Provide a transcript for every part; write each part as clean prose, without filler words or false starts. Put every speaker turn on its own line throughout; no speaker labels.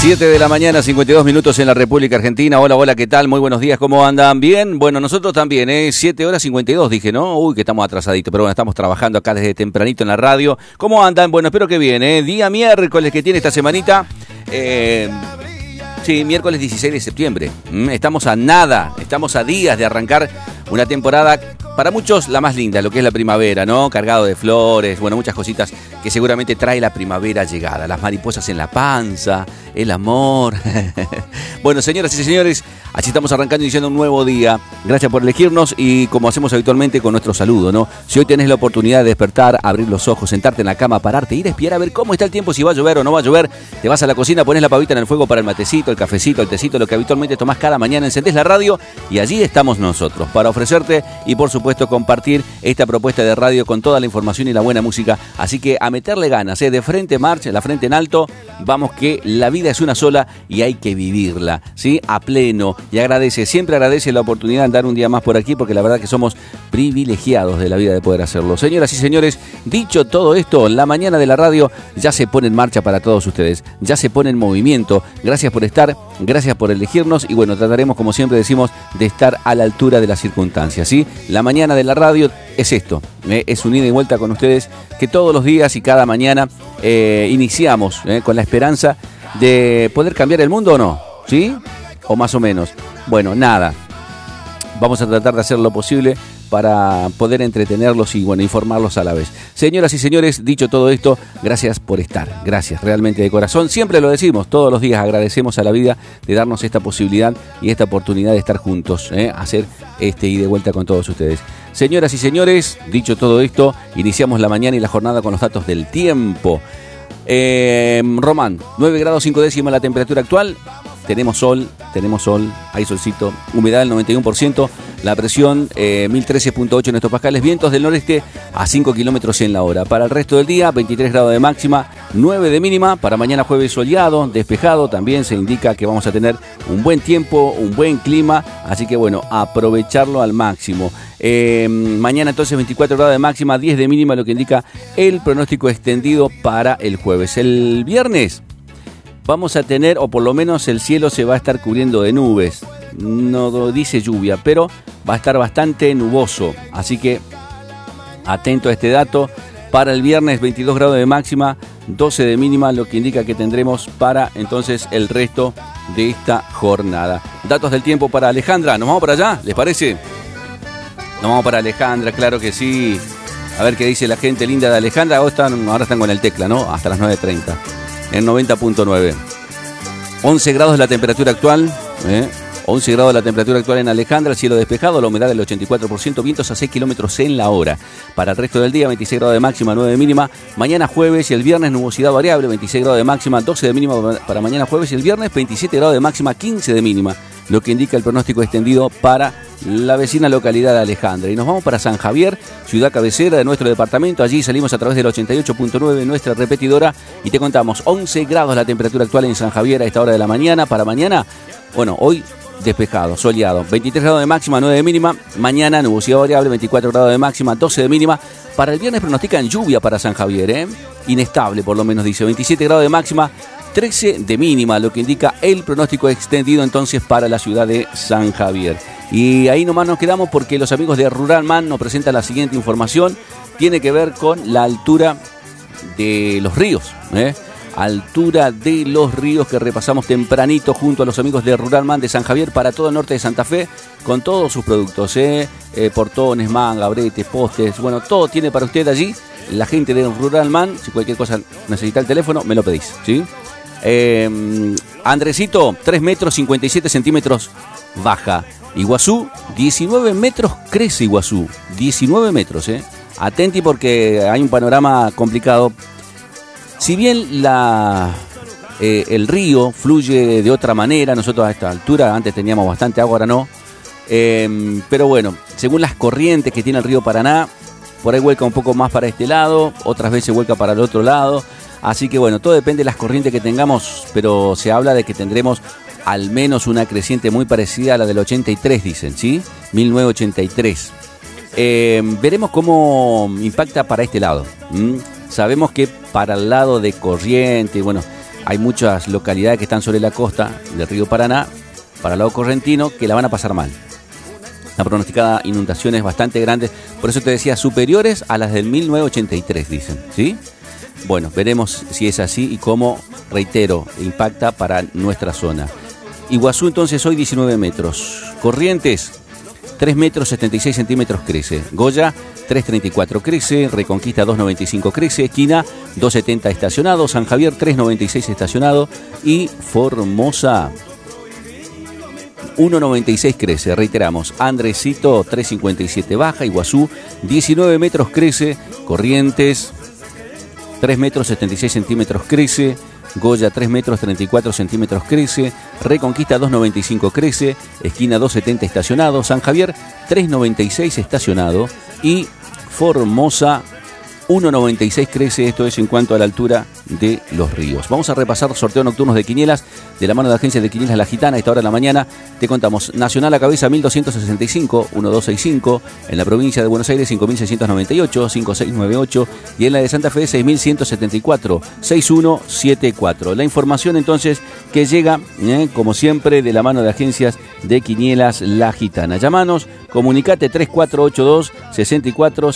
7 de la mañana, 52 minutos en la República Argentina. Hola, hola, ¿qué tal? Muy buenos días, ¿cómo andan? ¿Bien? Bueno, nosotros también, 7 horas 52 dije, ¿no? Uy, que estamos atrasaditos, pero bueno, estamos trabajando acá desde tempranito en la radio. ¿Cómo andan? Bueno, espero que bien, Día miércoles que tiene esta semanita. Sí, miércoles 16 de septiembre. Estamos a nada, estamos a días de arrancar una temporada, para muchos la más linda, lo que es la primavera, ¿no? Cargado de flores, bueno, muchas cositas que seguramente trae la primavera llegada. Las mariposas en la panza, el amor. Bueno, señoras y señores, así estamos arrancando y iniciando un nuevo día. Gracias por elegirnos y como hacemos habitualmente con nuestro saludo, ¿no? Si hoy tenés la oportunidad de despertar, abrir los ojos, sentarte en la cama, pararte, ir a espiar a ver cómo está el tiempo, si va a llover o no va a llover, te vas a la cocina, pones la pavita en el fuego para el matecito, el cafecito, el tecito, lo que habitualmente tomás cada mañana, encendés la radio y allí estamos nosotros para ofrecerte y por supuesto compartir esta propuesta de radio con toda la información y la buena música. Así que a meterle ganas, de frente marcha, la frente en alto, vamos que la vida es una sola y hay que vivirla, ¿sí? A pleno. Y siempre agradece la oportunidad de andar un día más por aquí porque la verdad que somos privilegiados de la vida de poder hacerlo. Señoras y señores, dicho todo esto, la mañana de la radio ya se pone en marcha para todos ustedes, ya se pone en movimiento. Gracias por estar, gracias por elegirnos y bueno, trataremos como siempre decimos de estar a la altura de las circunstancias, ¿sí? La mañana de la radio es esto, es un ida y vuelta con ustedes que todos los días y cada mañana iniciamos con la esperanza de poder cambiar el mundo o no, ¿sí? O más o menos. Bueno, nada, vamos a tratar de hacer lo posible para poder entretenerlos y bueno, informarlos a la vez. Señoras y señores, dicho todo esto, gracias por estar, gracias realmente de corazón, siempre lo decimos, todos los días agradecemos a la vida de darnos esta posibilidad y esta oportunidad de estar juntos, hacer este ida y vuelta con todos ustedes. Señoras y señores, dicho todo esto, iniciamos la mañana y la jornada con los datos del tiempo. Román, 9 grados 5 décimas la temperatura actual. Tenemos sol, hay solcito, humedad del 91%, la presión 1013.8 en hectopascales, vientos del noreste a 5 kilómetros en la hora. Para el resto del día, 23 grados de máxima, 9 de mínima. Para mañana jueves soleado, despejado, también se indica que vamos a tener un buen tiempo, un buen clima, así que bueno, aprovecharlo al máximo. Mañana entonces 24 grados de máxima, 10 de mínima, lo que indica el pronóstico extendido para el jueves. El viernes vamos a tener, o por lo menos el cielo se va a estar cubriendo de nubes. No dice lluvia, pero va a estar bastante nuboso. Así que atento a este dato. Para el viernes 22 grados de máxima, 12 de mínima, lo que indica que tendremos para entonces el resto de esta jornada. Datos del tiempo para Alejandra. ¿Nos vamos para allá? ¿Les parece? Nos vamos para Alejandra, claro que sí. A ver qué dice la gente linda de Alejandra. Ahora están con el tecla, ¿no? Hasta las 9:30. En 90.9. 11 grados la temperatura actual. 11 grados la temperatura actual en Alejandra, cielo despejado, la humedad del 84%, vientos a 6 kilómetros en la hora. Para el resto del día, 26 grados de máxima, 9 de mínima. Mañana jueves y el viernes nubosidad variable, 26 grados de máxima, 12 de mínima para mañana jueves y el viernes, 27 grados de máxima, 15 de mínima. Lo que indica el pronóstico extendido para la vecina localidad de Alejandra. Y nos vamos para San Javier, ciudad cabecera de nuestro departamento. Allí salimos a través del 88.9, nuestra repetidora, y te contamos 11 grados la temperatura actual en San Javier a esta hora de la mañana. Para mañana, bueno, hoy despejado, soleado, 23 grados de máxima, 9 de mínima. Mañana nubosidad variable, 24 grados de máxima, 12 de mínima. Para el viernes pronostican lluvia para San Javier, inestable por lo menos dice, 27 grados de máxima, 13 de mínima, lo que indica el pronóstico extendido entonces para la ciudad de San Javier. Y ahí nomás nos quedamos porque los amigos de Ruralman nos presentan la siguiente información. Tiene que ver con la altura de los ríos, altura de los ríos que repasamos tempranito junto a los amigos de Ruralman de San Javier para todo el norte de Santa Fe con todos sus productos, portones, manga, bretes, postes, bueno, todo tiene para usted allí la gente de Ruralman. Si cualquier cosa necesita el teléfono, me lo pedís, ¿sí? Andresito, 3 metros 57 centímetros baja. Iguazú, 19 metros crece Iguazú, 19 metros, Atenti porque hay un panorama complicado. Si bien el río fluye de otra manera, nosotros a esta altura, antes teníamos bastante agua, ahora no, pero bueno, según las corrientes que tiene el río Paraná, por ahí vuelca un poco más para este lado, otras veces vuelca para el otro lado, así que bueno, todo depende de las corrientes que tengamos, pero se habla de que tendremos al menos una creciente muy parecida a la del 83, dicen, ¿sí? 1983. Veremos cómo impacta para este lado. Sabemos que para el lado de corriente, bueno, hay muchas localidades que están sobre la costa del río Paraná, para el lado correntino, que la van a pasar mal. La pronosticada inundaciones bastante grandes, por eso te decía, superiores a las del 1983, dicen, ¿sí? Bueno, veremos si es así y cómo, reitero, impacta para nuestra zona. Iguazú entonces hoy 19 metros. Corrientes, 3 metros 76 centímetros crece. Goya, 3,34 crece. Reconquista, 2,95 crece. Esquina, 2,70 estacionado. San Javier, 3,96 estacionado. Y Formosa, 1,96 crece. Reiteramos, Andresito, 3,57 baja. Iguazú, 19 metros crece. Corrientes, 3 metros 76 centímetros crece. Goya, 3 metros 34 centímetros crece. Reconquista, 2,95 crece. Esquina, 2,70 estacionado. San Javier, 3,96 estacionado. Y Formosa, 1,96 crece. Esto es en cuanto a la altura de los ríos. Vamos a repasar sorteos nocturnos de quinielas de la mano de Agencia de Quinielas La Gitana. A esta hora de la mañana te contamos: Nacional a cabeza 1265, 1265. En la provincia de Buenos Aires 5698, 5698. Y en la de Santa Fe 6174, 6174. La información entonces que llega, como siempre, de la mano de Agencias de Quinielas La Gitana. Llamanos, comunicate 3482 64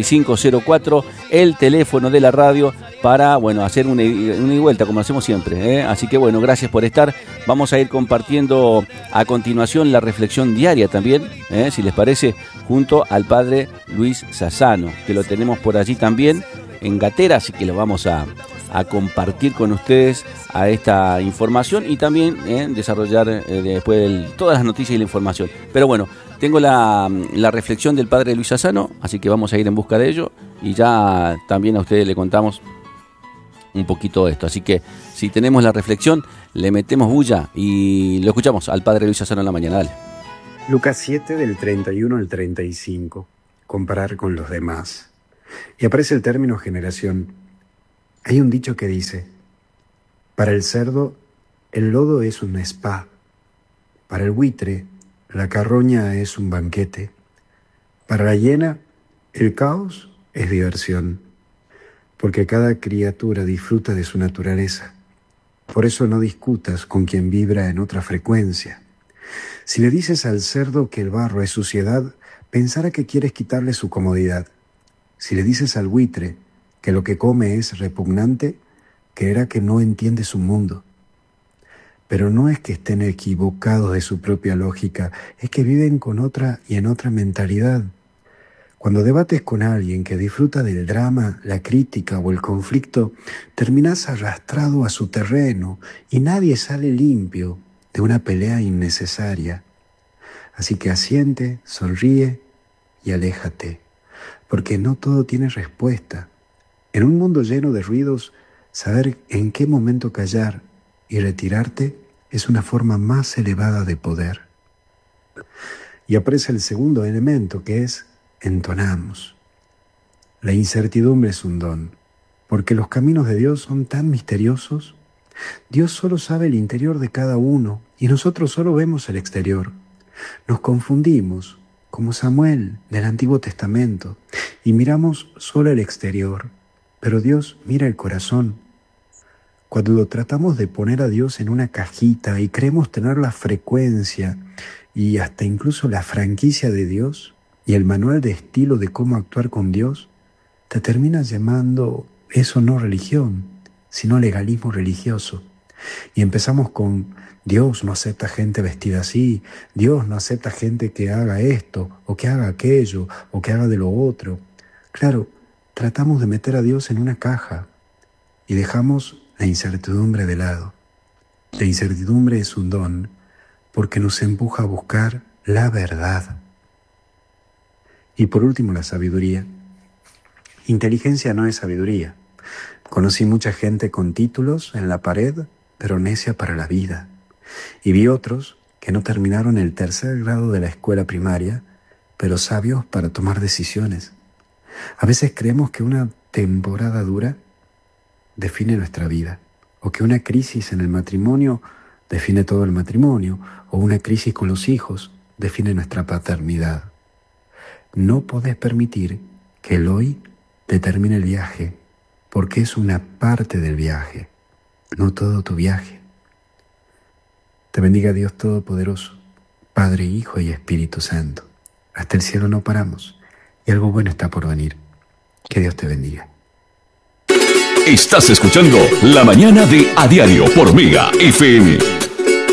6504, el teléfono de la radio para, bueno, hacer una y vuelta como hacemos siempre, Así que bueno, gracias por estar. Vamos a ir compartiendo a continuación la reflexión diaria también, si les parece, junto al padre Luis Sassano, que lo tenemos por allí también en Gatera, así que lo vamos a compartir con ustedes a esta información y también desarrollar después todas las noticias y la información. Pero bueno, tengo la reflexión del padre Luis Sassano, así que vamos a ir en busca de ello y ya también a ustedes le contamos un poquito esto. Así que si tenemos la reflexión, le metemos bulla y lo escuchamos al padre Luis Sassano en la mañana. Dale.
Lucas 7 del 31 al 35. Comparar con los demás. Y aparece el término generación. Hay un dicho que dice: para el cerdo, el lodo es un spa. Para el buitre, la carroña es un banquete. Para la hiena, el caos es diversión. Porque cada criatura disfruta de su naturaleza. Por eso no discutas con quien vibra en otra frecuencia. Si le dices al cerdo que el barro es suciedad, pensará que quieres quitarle su comodidad. Si le dices al buitre que lo que come es repugnante, creerá que no entiende su mundo. Pero no es que estén equivocados de su propia lógica, es que viven con otra y en otra mentalidad. Cuando debates con alguien que disfruta del drama, la crítica o el conflicto, terminás arrastrado a su terreno y nadie sale limpio de una pelea innecesaria. Así que asiente, sonríe y aléjate, porque no todo tiene respuesta. En un mundo lleno de ruidos, saber en qué momento callar y retirarte es una forma más elevada de poder. Y aparece el segundo elemento, que es entonamos. La incertidumbre es un don, porque los caminos de Dios son tan misteriosos. Dios solo sabe el interior de cada uno y nosotros solo vemos el exterior. Nos confundimos, como Samuel del Antiguo Testamento, y miramos solo el exterior, pero Dios mira el corazón. Cuando tratamos de poner a Dios en una cajita y creemos tener la frecuencia y hasta incluso la franquicia de Dios y el manual de estilo de cómo actuar con Dios, te terminas llamando eso no religión, sino legalismo religioso. Y empezamos con: Dios no acepta gente vestida así, Dios no acepta gente que haga esto, o que haga aquello, o que haga de lo otro. Claro, tratamos de meter a Dios en una caja y dejamos la incertidumbre de lado. La incertidumbre es un don porque nos empuja a buscar la verdad. Y por último, la sabiduría. Inteligencia no es sabiduría. Conocí mucha gente con títulos en la pared, pero necia para la vida. Y vi otros que no terminaron el 3er grado de la escuela primaria, pero sabios para tomar decisiones. A veces creemos que una temporada dura define nuestra vida, o que una crisis en el matrimonio define todo el matrimonio, o una crisis con los hijos define nuestra paternidad. No podés permitir que el hoy determine el viaje, porque es una parte del viaje. no todo tu viaje. Te bendiga Dios Todopoderoso, Padre, Hijo y Espíritu Santo. Hasta el cielo no paramos y algo bueno está por venir. Que Dios te bendiga.
Estás escuchando La Mañana de A Diario por Mega FM.